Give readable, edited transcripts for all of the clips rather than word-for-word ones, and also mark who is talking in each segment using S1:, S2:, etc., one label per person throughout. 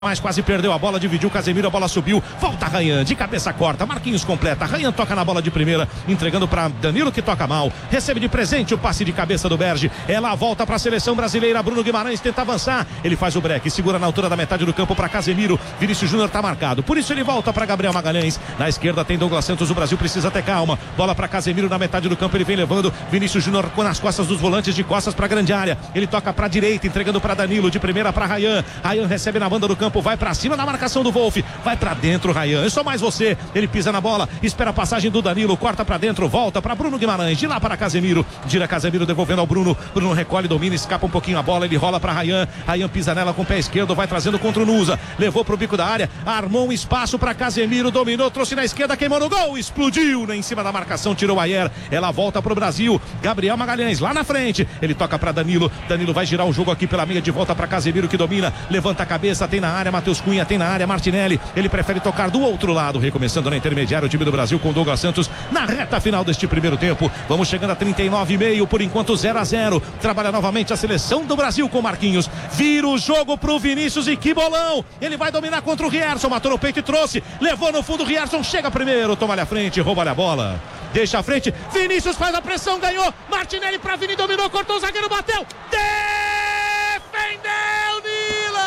S1: Mas quase perdeu a bola, dividiu Casemiro, a bola subiu, volta Ryan, de cabeça corta, Marquinhos completa, Ryan toca na bola de primeira, entregando para Danilo que toca mal, recebe de presente o passe de cabeça do Berge, ela volta para a seleção brasileira, Bruno Guimarães tenta avançar, ele faz o break, segura na altura da metade do campo para Casemiro, Vinícius Júnior tá marcado, por isso ele volta para Gabriel Magalhães, na esquerda tem Douglas Santos, o Brasil precisa ter calma, bola para Casemiro na metade do campo, ele vem levando, Vinícius Júnior nas costas dos volantes, de costas para a grande área, ele toca para a direita, entregando para Danilo, de primeira para Ryan, Ryan recebe na banda do campo, vai para cima da marcação do Wolf, vai pra dentro Ryan, é só mais você, ele pisa na bola, espera a passagem do Danilo, corta pra dentro, volta pra Bruno Guimarães, de lá para Casemiro, gira Casemiro devolvendo ao Bruno, Bruno recolhe, domina, escapa um pouquinho a bola, ele rola pra Ryan, Ryan pisa nela com o pé esquerdo, vai trazendo contra o Nusa, levou pro bico da área, armou um espaço pra Casemiro, dominou, trouxe na esquerda, queimou no gol, explodiu, em cima da marcação, tirou a Ayer, ela volta pro Brasil, Gabriel Magalhães lá na frente, ele toca pra Danilo, Danilo vai girar o jogo aqui pela meia de volta pra Casemiro que domina, levanta a cabeça, tem na área, Matheus Cunha, tem na área, Martinelli, ele prefere tocar do outro lado, recomeçando na intermediária o time do Brasil com Douglas Santos na reta final deste primeiro tempo, vamos chegando a 39,5, por enquanto 0-0, trabalha novamente a seleção do Brasil com Marquinhos, vira o jogo pro Vinícius e que bolão, ele vai dominar contra o Rierson, matou no peito e trouxe, levou no fundo, o Rierson chega primeiro, toma-lhe a frente, rouba-lhe a bola, deixa a frente, Vinícius faz a pressão, ganhou, Martinelli pra Vini, dominou, cortou o zagueiro, bateu, defendeu Nila!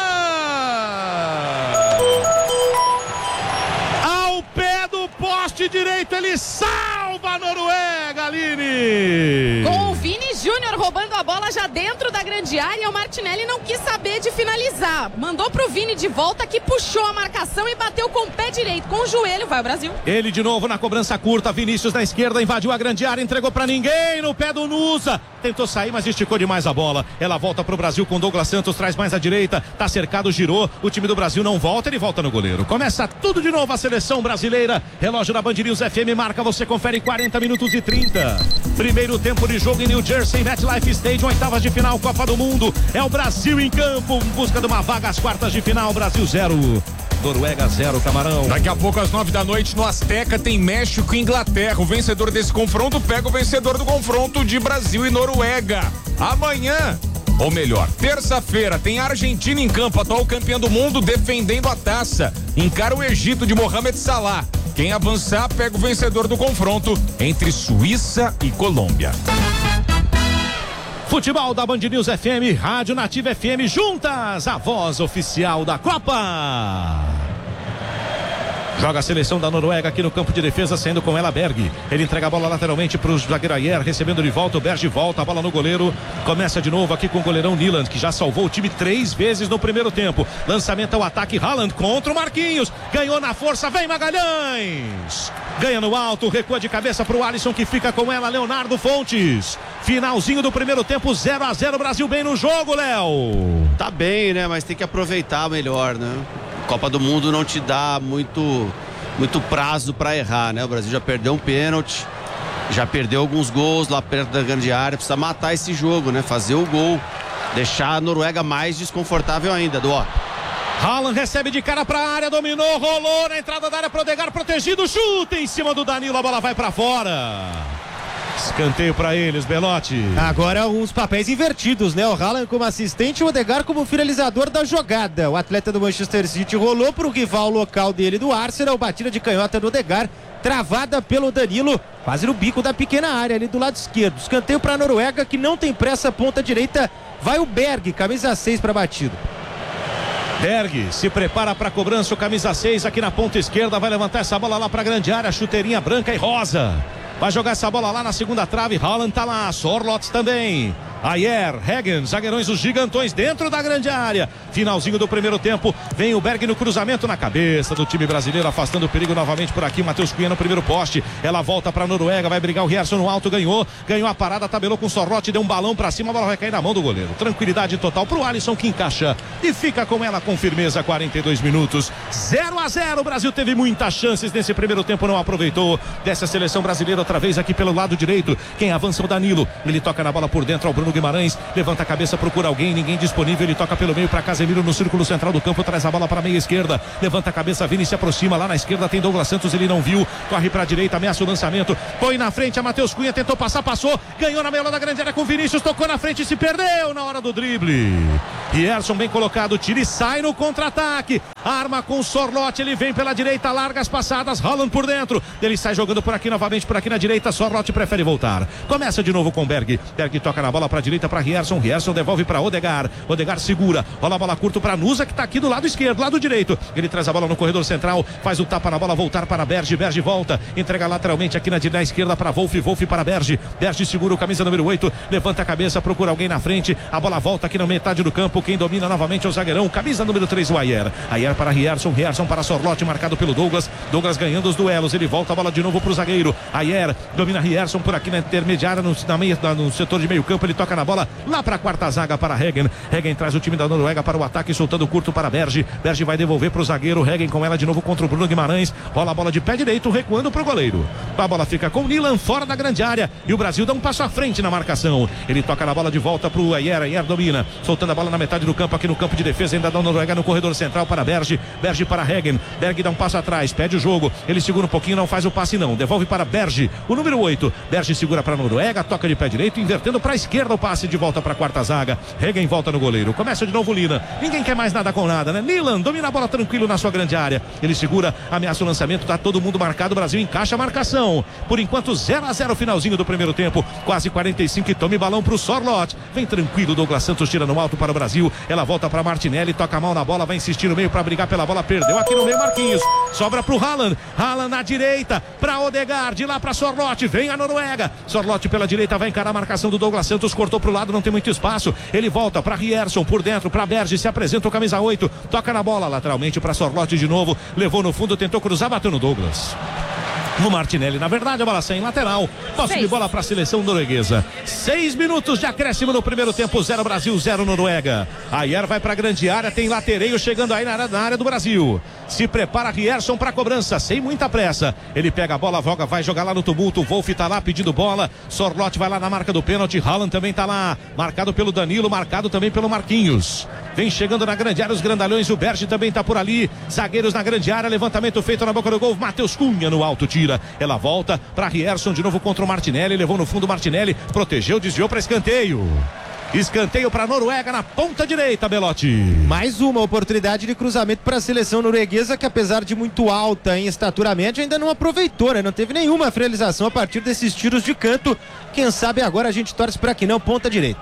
S1: Poste direito, ele salva a Noruega, Aline!
S2: Com o Vini Júnior roubando a bola já dentro da grande área, o Martinelli não quis saber de finalizar. Mandou pro Vini de volta, que puxou a marcação e bateu com o pé direito. Com o joelho, vai o Brasil.
S1: Ele de novo na cobrança curta, Vinícius na esquerda, invadiu a grande área, entregou pra ninguém, no pé do Nusa. Tentou sair, mas esticou demais a bola. Ela volta pro Brasil com Douglas Santos, traz mais à direita, tá cercado, girou. O time do Brasil não volta, ele volta no goleiro. Começa tudo de novo a seleção brasileira. Relógio da Band News FM marca, você confere 40 minutos e 30. Primeiro tempo de jogo em New Jersey, MetLife Stadium, oitavas de final, Copa do Mundo. É o Brasil em campo, em busca de uma vaga às quartas de final. Brasil 0. Noruega 0, Camarão.
S3: Daqui a pouco às 9 da noite no Azteca tem México e Inglaterra. O vencedor desse confronto pega o vencedor do confronto de Brasil e Noruega. Amanhã, ou melhor, terça-feira, tem Argentina em campo, atual campeão do mundo, defendendo a taça. Encara o Egito de Mohamed Salah. Quem avançar pega o vencedor do confronto entre Suíça e Colômbia.
S1: Futebol da Band News FM, Rádio Nativa FM, juntas, a voz oficial da Copa. Joga a seleção da Noruega aqui no campo de defesa, saindo com ela Berg. Ele entrega a bola lateralmente para o zagueiro Ayer, recebendo de volta, o Berge volta, a bola no goleiro. Começa de novo aqui com o goleirão Nyland, que já salvou o time 3 vezes no primeiro tempo. Lançamento ao ataque, Haaland contra o Marquinhos. Ganhou na força, vem Magalhães. Ganha no alto, recua de cabeça para o Alisson, que fica com ela, Leonardo Fontes. Finalzinho do primeiro tempo, 0-0, Brasil bem no jogo, Léo.
S4: Tá bem, né? Mas tem que aproveitar melhor, né? Copa do Mundo não te dá muito prazo para errar, né? O Brasil já perdeu um pênalti, já perdeu alguns gols lá perto da grande área, precisa matar esse jogo, né? Fazer o gol, deixar a Noruega mais desconfortável ainda,
S1: Haaland recebe de cara pra área, dominou, rolou na entrada da área pro Odegaard, protegido, chuta em cima do Danilo, a bola vai pra fora. Escanteio pra eles, Belotti.
S5: Agora uns papéis invertidos, né? O Haaland como assistente e o Odegaard como finalizador da jogada. O atleta do Manchester City rolou pro rival local dele do Arsenal, batida de canhota do Odegaard, travada pelo Danilo, quase no bico da pequena área ali do lado esquerdo. Escanteio pra Noruega, que não tem pressa, ponta direita, vai o Berg, camisa 6 pra batida.
S1: Berg se prepara para a cobrança, o camisa 6 aqui na ponta esquerda, vai levantar essa bola lá para a grande área, chuteirinha branca e rosa. Vai jogar essa bola lá na segunda trave, Haaland tá lá, Sorloth também. Ayer, Hagen, zagueirões, os gigantões dentro da grande área. Finalzinho do primeiro tempo, vem o Berg no cruzamento na cabeça do time brasileiro, afastando o perigo novamente por aqui. Matheus Cunha no primeiro poste, ela volta pra Noruega, vai brigar o Rierson no alto, ganhou a parada, tabelou com o Sorloth, deu um balão pra cima, a bola vai cair na mão do goleiro. Tranquilidade total pro Alisson, que encaixa e fica com ela com firmeza. 42 minutos, 0-0. O Brasil teve muitas chances nesse primeiro tempo, não aproveitou. Dessa seleção brasileira outra vez aqui pelo lado direito, quem avança é o Danilo, ele toca na bola por dentro ao Bruno Guimarães, levanta a cabeça, procura alguém, ninguém disponível, ele toca pelo meio para Casemiro no círculo central do campo, traz a bola para a meia esquerda, levanta a cabeça, Vini se aproxima, lá na esquerda tem Douglas Santos, ele não viu, corre para a direita, ameaça o lançamento, põe na frente a Matheus Cunha, tentou passar, passou, ganhou na meia da grande área com Vinícius, tocou na frente e se perdeu na hora do drible. Rierson bem colocado, tira e sai no contra-ataque. Arma com o Sorloth, ele vem pela direita, larga as passadas, Haaland por dentro. Ele sai jogando por aqui novamente, por aqui na direita. Sorloth prefere voltar. Começa de novo com Berg. Berg toca na bola pra direita pra Rierson. Rierson devolve pra Odegaard. Odegaard segura. Rola a bola curto pra Nusa, que tá aqui do lado esquerdo, lado direito. Ele traz a bola no corredor central, faz o tapa na bola, voltar para Berg. Berg volta, entrega lateralmente aqui na esquerda para Wolf. Wolf para Berg. Berg segura o camisa número 8. Levanta a cabeça, procura alguém na frente. A bola volta aqui na metade do campo. Quem domina novamente é o zagueirão. Camisa número 3, o Ayer. Ayer para Rierson. Rierson para Sorloth, marcado pelo Douglas. Douglas ganhando os duelos. Ele volta a bola de novo para o zagueiro. Ayer domina Rierson por aqui na intermediária, no setor de meio campo. Ele toca na bola lá para a quarta zaga para Heggen. Heggen traz o time da Noruega para o ataque, soltando curto para Berg. Berg vai devolver para o zagueiro. Heggen com ela de novo contra o Bruno Guimarães. Rola a bola de pé direito, recuando para o goleiro. A bola fica com o Nilan fora da grande área e o Brasil dá um passo à frente na marcação. Ele toca na bola de volta para o Ayer. Ayer domina, soltando a bola na metade do campo, aqui no campo de defesa ainda da Noruega, no corredor central para Berg. Berg para Heggen. Berg dá um passo atrás, pede o jogo. Ele segura um pouquinho, não faz o passe não. Devolve para Berg, o número 8. Berg segura para a Noruega, toca de pé direito, invertendo para a esquerda o passe de volta para a quarta zaga. Heggen volta no goleiro. Começa de novo o Nilan. Ninguém quer mais nada com nada, né? Nilan domina a bola tranquilo na sua grande área. Ele segura, ameaça o lançamento, tá todo mundo marcado. O Brasil encaixa a marcação. Por enquanto 0-0 finalzinho do primeiro tempo. Quase 45 e tome balão pro Sorloth. Vem tranquilo, Douglas Santos tira no alto para o Brasil. Ela volta para Martinelli, toca mal na bola, vai insistir no meio para brigar pela bola, perdeu aqui no meio Marquinhos. Sobra pro Haaland. Haaland na direita para Odegaard, de lá para Sorloth. Vem a Noruega. Sorloth pela direita vai encarar a marcação do Douglas Santos, cortou pro lado, não tem muito espaço. Ele volta para Rierson por dentro, para Berg, se apresenta o camisa 8, toca na bola lateralmente para Sorloth de novo, levou no fundo, tentou cruzar, bateu no Douglas. O Martinelli, na verdade, a bola sai em lateral. Posse de bola para a seleção norueguesa. 6 minutos de acréscimo no primeiro tempo. 0 Brasil, 0 Noruega. Ayer vai para a grande área, tem latereio chegando aí na área do Brasil. Se prepara Rierson para a cobrança, sem muita pressa. Ele pega a bola, voga, vai jogar lá no tumulto. O Wolf tá lá pedindo bola. Sorloth vai lá na marca do pênalti. Haaland também tá lá, marcado pelo Danilo, marcado também pelo Marquinhos. Vem chegando na grande área os grandalhões. O Berg também tá por ali. Zagueiros na grande área, levantamento feito na boca do gol. Matheus Cunha no alto, tira. Ela volta para Rierson de novo contra o Martinelli. Levou no fundo o Martinelli, protegeu, desviou para escanteio. Escanteio para a Noruega na ponta direita, Belotti.
S5: Mais uma oportunidade de cruzamento para a seleção norueguesa, que apesar de muito alta em estatura média, ainda não aproveitou, né? Não teve nenhuma finalização a partir desses tiros de canto. Quem sabe agora a gente torce para que não, ponta direita.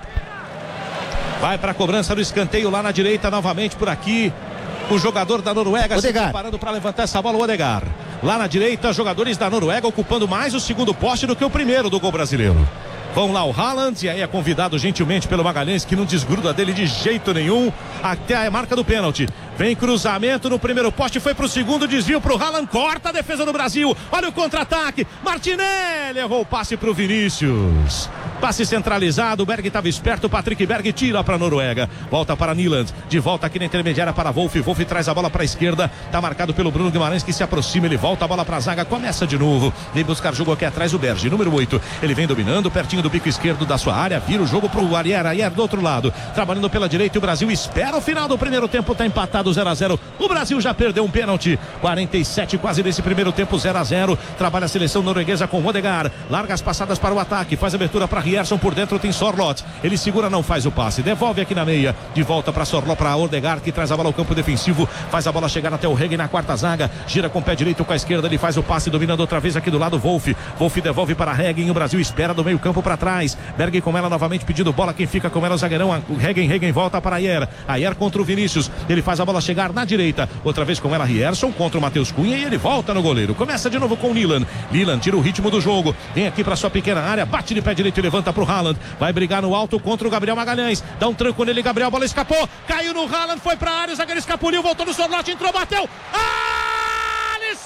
S1: Vai para a cobrança do escanteio lá na direita, novamente por aqui. O jogador da Noruega se preparando para levantar essa bola, o Odegaard. Lá na direita, jogadores da Noruega ocupando mais o segundo poste do que o primeiro do gol brasileiro. Vão lá o Haaland, e aí é convidado gentilmente pelo Magalhães, que não desgruda dele de jeito nenhum, até a marca do pênalti. Vem cruzamento no primeiro poste, foi pro segundo, desvio pro Haaland, corta a defesa do Brasil. Olha o contra-ataque, Martinelli errou o passe pro Vinícius. Passe centralizado, o Berg estava esperto, o Patrick Berg tira para a Noruega. Volta para Niland, de volta aqui na intermediária para Wolf. Wolf traz a bola para a esquerda, tá marcado pelo Bruno Guimarães, que se aproxima, ele volta a bola para a zaga, começa de novo. Vem buscar jogo aqui atrás o Berg, número 8. Ele vem dominando, pertinho do bico esquerdo da sua área, vira o jogo pro Ayer. Ayer do outro lado, trabalhando pela direita, e o Brasil espera o final do primeiro tempo, tá empatado 0-0. O Brasil já perdeu um pênalti. 47 quase desse primeiro tempo, 0-0. Trabalha a seleção norueguesa com Odegaard. Larga as passadas para o ataque, faz abertura para Rierson, por dentro tem Sorloth. Ele segura, não faz o passe, devolve aqui na meia, de volta para Sorloth, para Odegaard, que traz a bola ao campo defensivo, faz a bola chegar até o Heggen na quarta zaga, gira com o pé direito, com a esquerda, ele faz o passe, dominando outra vez aqui do lado Wolf. Wolf devolve para Heggen, o Brasil espera do meio campo para trás. Berg com ela novamente pedindo bola, quem fica com ela é o zagueirão, o Heggen volta para Ayer. Ayer contra o Vinícius, ele faz a bola chegar na direita, outra vez com ela Rierson contra o Matheus Cunha, e ele volta no goleiro. Começa de novo com o Nilan. Nilan tira o ritmo do jogo, vem aqui para sua pequena área, bate de pé direito e levanta pro Haaland. Vai brigar no alto contra o Gabriel Magalhães, dá um tranco nele, Gabriel, a bola escapou, caiu no Haaland, foi pra área, o zagueiro escapuliu, voltou no Sorloth, entrou, bateu, Alisson!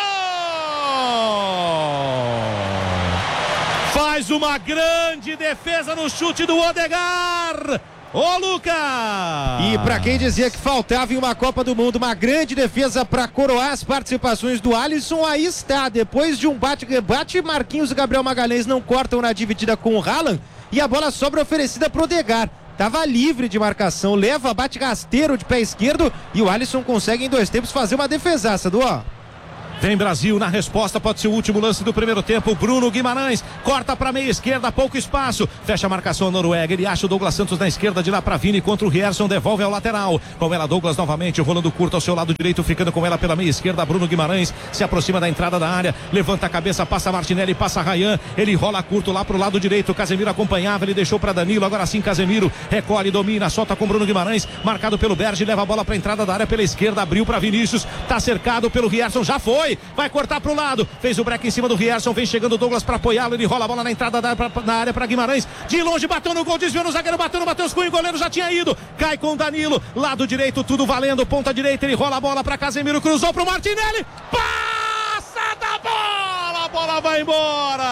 S1: Faz uma grande defesa no chute do Odegaard. Ô, Lucas!
S5: E pra quem dizia que faltava em uma Copa do Mundo uma grande defesa para coroar as participações do Alisson, aí está. Depois de um bate-rebate, Marquinhos e Gabriel Magalhães não cortam na dividida com o Haaland e a bola sobra oferecida pro Odegaard. Tava livre de marcação, leva, bate rasteiro de pé esquerdo e o Alisson consegue em 2 tempos fazer uma defesaça, Duó.
S1: Vem Brasil na resposta, pode ser o último lance do primeiro tempo. Bruno Guimarães corta para meia esquerda, pouco espaço, fecha a marcação a Noruega, ele acha o Douglas Santos na esquerda, de lá para Vini contra o Rierson, devolve ao lateral, com ela Douglas novamente, rolando curto ao seu lado direito, ficando com ela pela meia esquerda. Bruno Guimarães se aproxima da entrada da área, levanta a cabeça, passa Martinelli, passa Ryan, ele rola curto lá pro lado direito, Casemiro acompanhava, ele deixou para Danilo, agora sim Casemiro recolhe, domina, solta com Bruno Guimarães, marcado pelo Berge, leva a bola para a entrada da área pela esquerda, abriu para Vinícius, tá cercado pelo Rierson, já foi, vai cortar pro lado, fez o break em cima do Rierson, vem chegando o Douglas para apoiá-lo, ele rola a bola na entrada da área para Guimarães, de longe bateu no gol, desviou no zagueiro, bateu no Matheus Cunha, o goleiro já tinha ido, cai com o Danilo, lado direito, tudo valendo, ponta direita, ele rola a bola para Casemiro, cruzou pro Martinelli, passa da bola, a bola vai embora,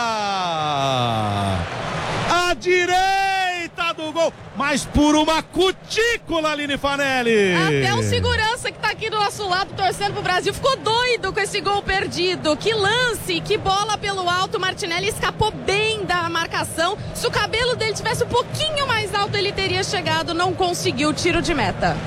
S1: a direita do gol, mas por uma cutícula, Aline Fanelli.
S2: Até o segurança que tá aqui do nosso lado torcendo pro Brasil ficou doido com esse gol perdido. Que lance, que bola pelo alto. Martinelli escapou bem da marcação. Se o cabelo dele tivesse um pouquinho mais alto, ele teria chegado. Não conseguiu o tiro de meta.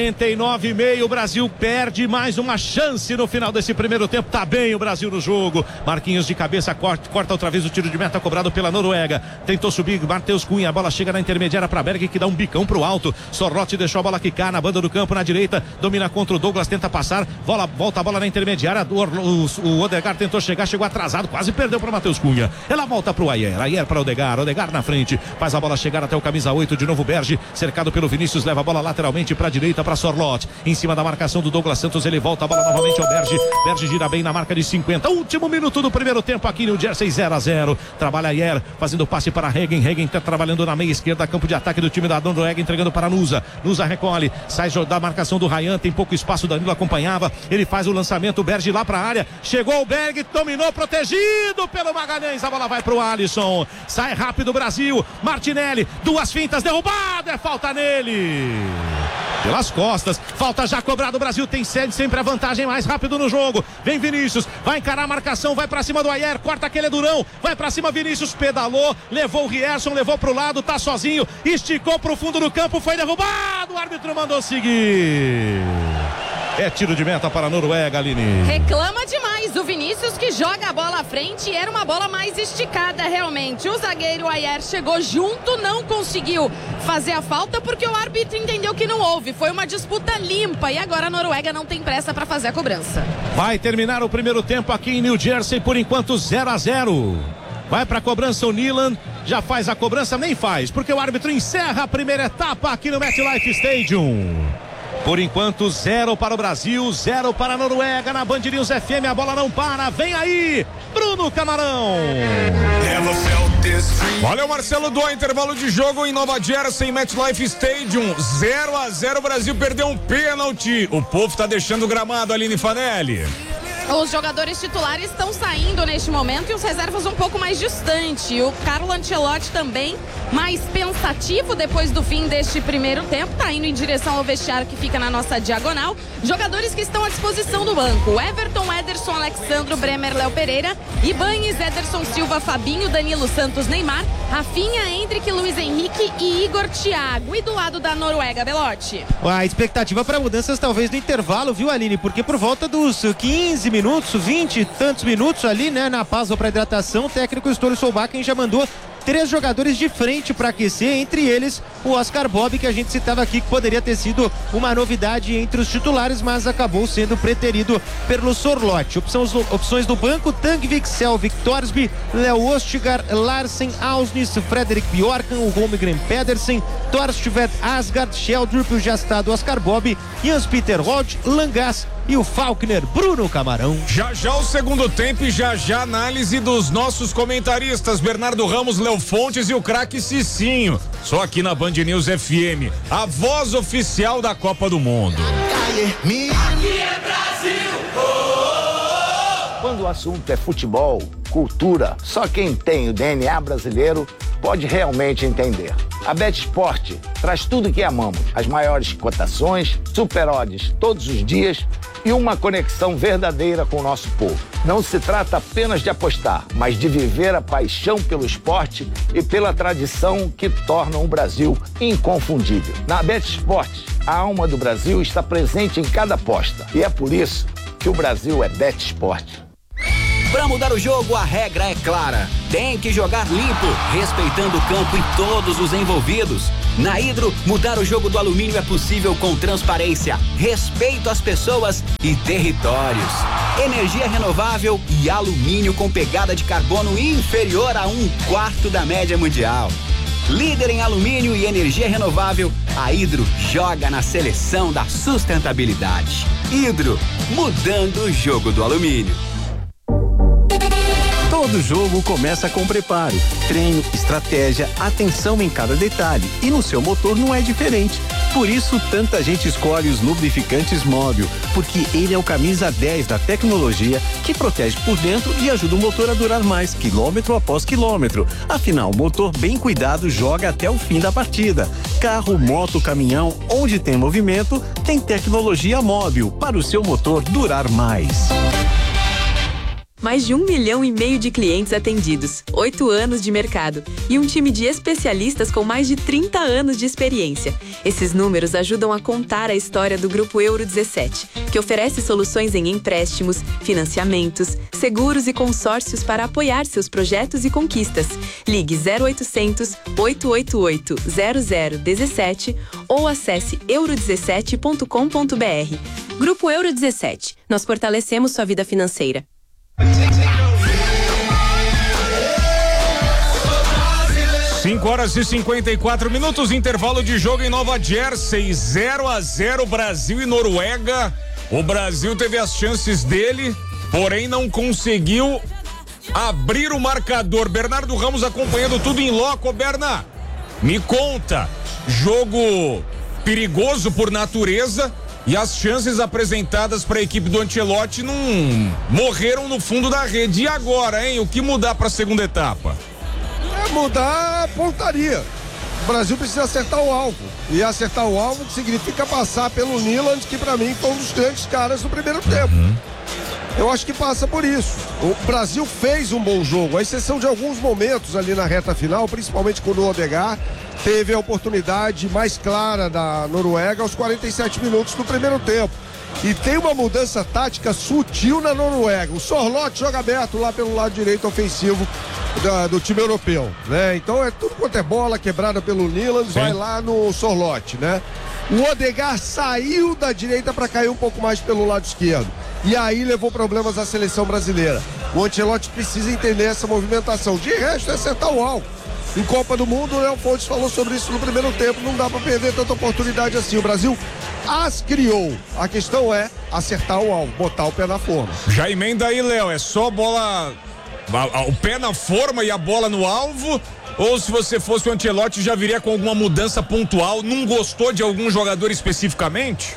S1: 49,5, o Brasil perde mais uma chance no final desse primeiro tempo. Tá bem o Brasil no jogo. Marquinhos de cabeça, corta outra vez o tiro de meta cobrado pela Noruega. Tentou subir, Matheus Cunha, a bola chega na intermediária para Berg, que dá um bicão pro alto. Sorlotti deixou a bola quicar na banda do campo, na direita, domina contra o Douglas, tenta passar, volta a bola na intermediária, o Odegaard tentou chegar, chegou atrasado, quase perdeu para Matheus Cunha. Ela volta pro Ayer para Odegaard na frente, faz a bola chegar até o camisa 8, de novo Berge, cercado pelo Vinícius, leva a bola lateralmente para a direita para Sorlotti, em cima da marcação do Douglas Santos, ele volta a bola novamente ao Berge gira bem na marca de 50, último minuto do primeiro tempo aqui no Jersey, 0-0, trabalha Ayer, fazendo passe para Regen tá trabalhando na meia esquerda, campo de ataque do time da Noruega, entregando para Nusa recolhe, sai da marcação do Ryan, tem pouco espaço, Danilo acompanhava, ele faz o lançamento, o Berge lá para a área, chegou o Berg, dominou, protegido pelo Magalhães, a bola vai pro Alisson, sai rápido o Brasil, Martinelli, duas fintas, derrubado, é falta nele, pelas costas, falta já cobrada, o Brasil tem sempre a vantagem mais rápido no jogo, vem Vinícius, vai encarar a marcação, vai pra cima do Ayer, corta aquele durão, vai pra cima Vinícius, pedalou, levou o Rierson, levou pro lado, tá sozinho, esticou pro fundo do campo, foi derrubado, o árbitro mandou seguir. É tiro de meta para a Noruega, Aline.
S2: Reclama demais o Vinícius, que joga a bola à frente, era uma bola mais esticada realmente. O zagueiro Ayer chegou junto, não conseguiu fazer a falta porque o árbitro entendeu que não houve. Foi uma disputa limpa e agora a Noruega não tem pressa para fazer a cobrança.
S1: Vai terminar o primeiro tempo aqui em New Jersey, por enquanto 0-0. Vai para a cobrança o Nyland, já faz a cobrança, nem faz, porque o árbitro encerra a primeira etapa aqui no MetLife Stadium. Por enquanto 0 para o Brasil, 0 para a Noruega na Band News FM, a bola não para, vem aí, Bruno Camarão.
S3: Olha o Marcelo do intervalo de jogo em Nova Jersey, MetLife Stadium, 0-0, o Brasil perdeu um pênalti, o povo tá deixando o gramado, Aline Fanelli.
S2: Os jogadores titulares estão saindo neste momento e os reservas um pouco mais distante. O Carlo Ancelotti também mais pensativo depois do fim deste primeiro tempo. Está indo em direção ao vestiário que fica na nossa diagonal. Jogadores que estão à disposição do banco: Everton, Ederson, Alexandro, Bremer, Léo Pereira, Ibañez, Ederson Silva, Fabinho, Danilo Santos, Neymar, Rafinha, Endrick, Luiz Henrique e Igor Thiago. E do lado da Noruega, Belotti?
S5: A expectativa para mudanças talvez no intervalo, viu, Aline? Porque por volta dos 15 minutos, 20 e tantos minutos ali, né, na pausa para hidratação, o técnico Ståle Solbakken já mandou 3 jogadores de frente para aquecer, entre eles o Oscar Bob, que a gente citava aqui, que poderia ter sido uma novidade entre os titulares, mas acabou sendo preterido pelo Sorlotti. Opções do banco: Tangvik, Selvik, Torsby, Léo Ostigard, Larsen, Ausnes, Frederick Bjorkan, o Holmgren Pedersen, Torstvedt, Asgard, Sheldrup, o já citado Oscar Bob, Jens Peter Rod, Langas e o Falkner, Bruno Camarão.
S3: Já o segundo tempo e já a análise dos nossos comentaristas, Bernardo Ramos, Léo Fontes e o craque Cicinho. Só aqui na Band News FM, a voz oficial da Copa do Mundo.
S6: Aqui é Brasil! Quando o assunto é futebol, cultura, só quem tem o DNA brasileiro pode realmente entender. A BetSport traz tudo que amamos, as maiores cotações, super odds todos os dias e uma conexão verdadeira com o nosso povo. Não se trata apenas de apostar, mas de viver a paixão pelo esporte e pela tradição que tornam o Brasil inconfundível. Na BetSport, a alma do Brasil está presente em cada aposta e é por isso que que o Brasil é Bet Sport.
S7: Para mudar o jogo, a regra é clara. Tem que jogar limpo, respeitando o campo e todos os envolvidos. Na Hidro, mudar o jogo do alumínio é possível com transparência, respeito às pessoas e territórios. Energia renovável e alumínio com pegada de carbono inferior a 1/4 da média mundial. Líder em alumínio e energia renovável, a Hidro joga na seleção da sustentabilidade. Hidro, mudando o jogo do alumínio.
S8: Todo jogo começa com preparo, treino, estratégia, atenção em cada detalhe. E no seu motor não é diferente. Por isso, tanta gente escolhe os lubrificantes Móbil, porque ele é o camisa 10 da tecnologia que protege por dentro e ajuda o motor a durar mais, quilômetro após quilômetro. Afinal, o motor bem cuidado joga até o fim da partida. Carro, moto, caminhão, onde tem movimento, tem tecnologia Móbil para o seu motor durar mais.
S9: Mais de 1,5 milhão de clientes atendidos, 8 anos de mercado e um time de especialistas com mais de 30 anos de experiência. Esses números ajudam a contar a história do Grupo Euro 17, que oferece soluções em empréstimos, financiamentos, seguros e consórcios para apoiar seus projetos e conquistas. Ligue 0800 888 0017 ou acesse euro17.com.br. Grupo Euro 17. Nós fortalecemos sua vida financeira.
S3: 5h54, intervalo de jogo em Nova Jersey, 0-0 Brasil e Noruega. O Brasil teve as chances dele, porém não conseguiu abrir o marcador. Bernardo Ramos acompanhando tudo em loco. Berna, me conta, jogo perigoso por natureza e as chances apresentadas para a equipe do Ancelotti não morreram no fundo da rede. E agora, hein? O que mudar para a segunda etapa?
S10: Mudar a pontaria. O Brasil precisa acertar o alvo. E acertar o alvo significa passar pelo Nyland, que para mim foi um dos grandes caras do primeiro tempo. Eu acho que passa por isso. O Brasil fez um bom jogo, à exceção de alguns momentos ali na reta final, principalmente quando o Odegaard teve a oportunidade mais clara da Noruega aos 47 minutos do primeiro tempo. E tem uma mudança tática sutil na Noruega. O Sorloth joga aberto lá pelo lado direito ofensivo do time europeu, né? Então é tudo quanto é bola quebrada pelo Nyland, vai lá no Sorloth, né? O Odegaard saiu da direita para cair um pouco mais pelo lado esquerdo. E aí levou problemas à seleção brasileira. O Ancelotti precisa entender essa movimentação. De resto, é acertar o alvo. Em Copa do Mundo, o Léo Fontes falou sobre isso no primeiro tempo. Não dá para perder tanta oportunidade assim. O Brasil as criou. A questão é acertar o alvo, botar o pé na forma.
S3: Já emenda aí, Léo. É só bola, o pé na forma e a bola no alvo? Ou se você fosse o Ancelotti, já viria com alguma mudança pontual? Não gostou de algum jogador especificamente?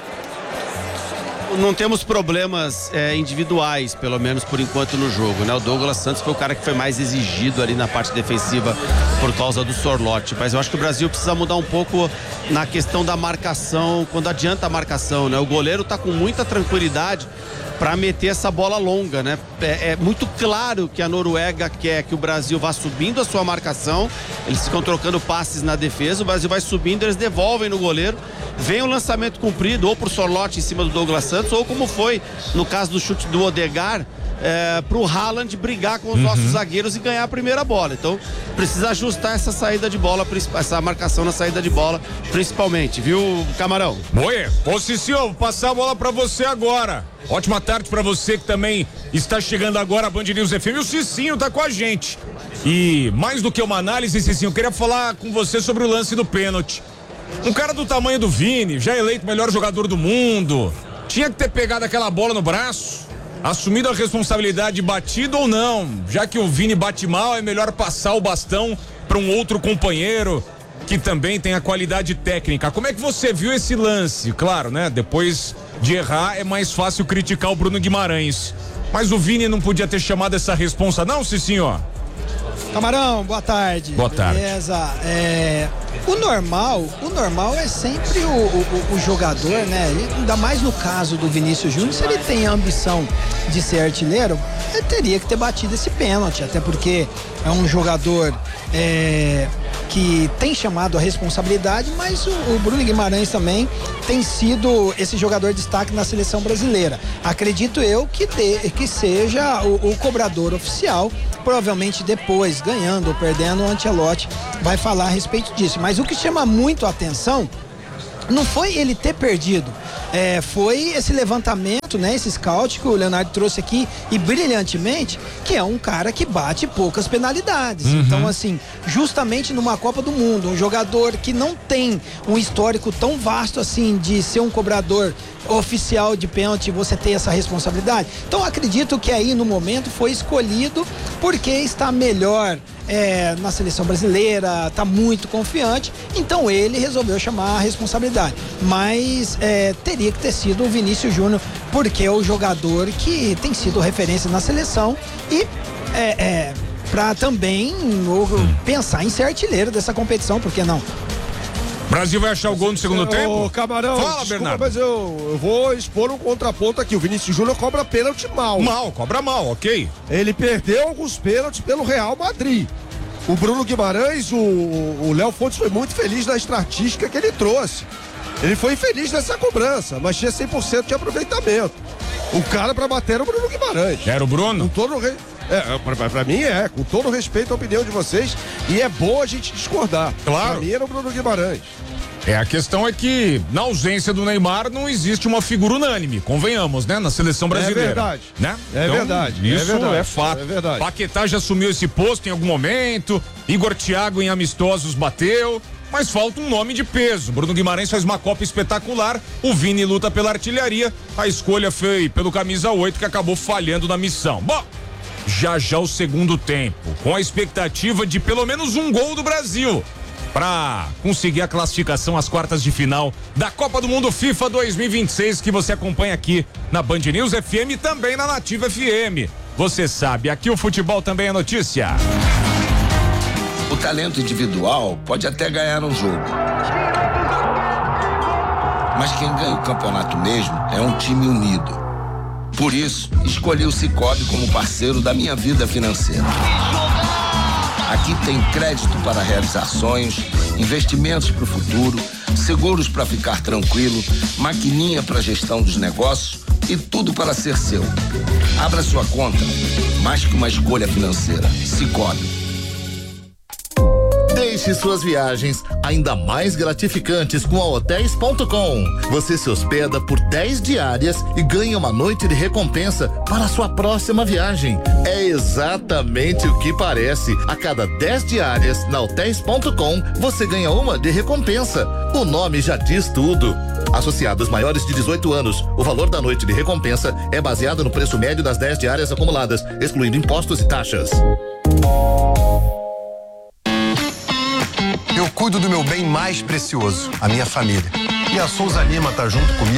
S4: Não temos problemas individuais, pelo menos por enquanto no jogo, né? O Douglas Santos foi o cara que foi mais exigido ali na parte defensiva por causa do Sorloth, mas eu acho que o Brasil precisa mudar um pouco na questão da marcação, quando adianta a marcação, né? O goleiro tá com muita tranquilidade para meter essa bola longa, né? É muito claro que a Noruega quer que o Brasil vá subindo a sua marcação, eles ficam trocando passes na defesa, o Brasil vai subindo, eles devolvem no goleiro, vem o lançamento comprido ou pro Sorloth em cima do Douglas Santos, ou como foi no caso do chute do Odegaard, pro Haaland brigar com os nossos zagueiros e ganhar a primeira bola. Então precisa ajustar essa saída de bola, essa marcação na saída de bola, principalmente, viu, Camarão?
S3: Oi, ô Cicinho, vou passar a bola pra você agora. Ótima tarde pra você que também está chegando agora a Band News FM. O Cicinho tá com a gente. E mais do que uma análise, Cicinho, eu queria falar com você sobre o lance do pênalti. Um cara do tamanho do Vini, já eleito melhor jogador do mundo, tinha que ter pegado aquela bola no braço, assumido a responsabilidade, batido ou não. Já que o Vini bate mal, é melhor passar o bastão para um outro companheiro que também tem a qualidade técnica. Como é que você viu esse lance? Claro, né? Depois de errar é mais fácil criticar o Bruno Guimarães. Mas o Vini não podia ter chamado essa responsa, não, Cicinho?
S11: Camarão, boa tarde.
S3: Boa tarde.
S11: Beleza. O normal é sempre o jogador, né? Ainda mais no caso do Vinícius Júnior, se ele tem a ambição de ser artilheiro, ele teria que ter batido esse pênalti, até porque é um jogador que tem chamado a responsabilidade, mas o Bruno Guimarães também tem sido esse jogador de destaque na seleção brasileira. Acredito eu que seja o cobrador oficial. Provavelmente depois, ganhando ou perdendo, o Ancelotti vai falar a respeito disso. Mas o que chama muito a atenção não foi ele ter perdido, foi esse levantamento, né, esse scout que o Leonardo trouxe aqui e brilhantemente, que é um cara que bate poucas penalidades. Então, assim, justamente numa Copa do Mundo, um jogador que não tem um histórico tão vasto assim de ser um cobrador oficial de pênalti, você ter essa responsabilidade. Então, acredito que aí no momento foi escolhido porque está melhor na seleção brasileira, está muito confiante, então ele resolveu chamar a responsabilidade. Mas teria que ter sido o Vinícius Júnior, porque é o jogador que tem sido referência na seleção e para também pensar em ser artilheiro dessa competição, por que não?
S3: Brasil vai achar o gol no segundo tempo?
S10: Ô, Camarão,
S3: fala,
S10: desculpa,
S3: Bernardo.
S10: mas eu vou expor um contraponto aqui. O Vinícius Júnior cobra pênalti mal.
S3: Cobra mal, ok.
S10: Ele perdeu alguns pênaltis pelo Real Madrid. O Bruno Guimarães, o Léo Fontes foi muito feliz na estatística que ele trouxe. Ele foi infeliz nessa cobrança, mas tinha 100% de aproveitamento. O cara pra bater era o Bruno Guimarães.
S3: Era o Bruno?
S10: Com todo pra mim com todo respeito à opinião de vocês, e é bom a gente discordar.
S3: Claro.
S10: Pra mim era o Bruno Guimarães.
S3: A questão é que, na ausência do Neymar, não existe uma figura unânime, convenhamos, né? Na seleção brasileira.
S10: É verdade.
S3: Né?
S10: É
S3: então,
S10: verdade.
S3: Isso é fato.
S10: É verdade.
S3: Paquetá já assumiu esse posto em algum momento, Igor Thiago em amistosos bateu, mas falta um nome de peso. Bruno Guimarães faz uma Copa espetacular, o Vini luta pela artilharia, a escolha foi pelo camisa 8 que acabou falhando na missão. Bom, já o segundo tempo, com a expectativa de pelo menos um gol do Brasil para conseguir a classificação às quartas de final da Copa do Mundo FIFA 2026, que você acompanha aqui na Band News FM e também na Nativa FM. Você sabe, aqui o futebol também é notícia.
S12: O talento individual pode até ganhar um jogo, mas quem ganha o campeonato mesmo é um time unido. Por isso, escolhi o Sicoob como parceiro da minha vida financeira. Aqui tem crédito para realizar sonhos, investimentos para o futuro, seguros para ficar tranquilo, maquininha para gestão dos negócios e tudo para ser seu. Abra sua conta, mais que uma escolha financeira. Sicoob.
S13: Deixe suas viagens ainda mais gratificantes com a Hotéis.com. Você se hospeda por 10 diárias e ganha uma noite de recompensa para a sua próxima viagem. É exatamente o que parece. A cada 10 diárias na Hotéis.com, você ganha uma de recompensa. O nome já diz tudo. Associados maiores de 18 anos, o valor da noite de recompensa é baseado no preço médio das 10 diárias acumuladas, excluindo impostos e taxas.
S14: Eu cuido do meu bem mais precioso, a minha família. E a Souza Lima tá junto comigo